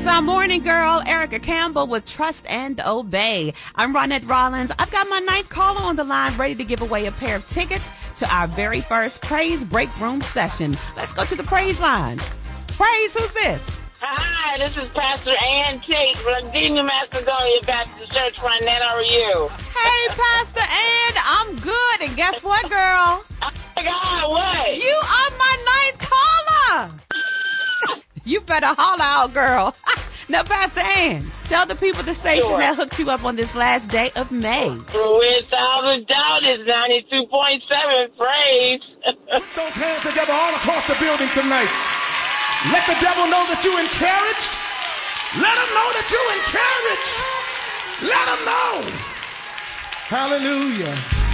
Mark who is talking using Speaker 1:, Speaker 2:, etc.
Speaker 1: our morning girl, Erica Campbell with Trust and Obey. I'm Ronette Rollins. I've got my ninth caller on the line ready to give away a pair of tickets to our very first Praise Break Room session. Let's go to the praise line. Praise, who's this?
Speaker 2: Hi, this is Pastor Ann Tate from Gardena, Macedonia Baptist Church. Ronette, how are you?
Speaker 1: Hey, Pastor Ann, I'm good. And guess what, girl?
Speaker 2: Oh, my God, what?
Speaker 1: You are my ninth caller. You better holler out, girl. Now, Pastor Ann, tell the people the station that hooked you up on this last day of May.
Speaker 2: Without a doubt, it's 92.7 Praise.
Speaker 3: Put those hands together all across the building tonight. Let the devil know that you're encouraged. Let him know that you're encouraged. Let him know. Hallelujah.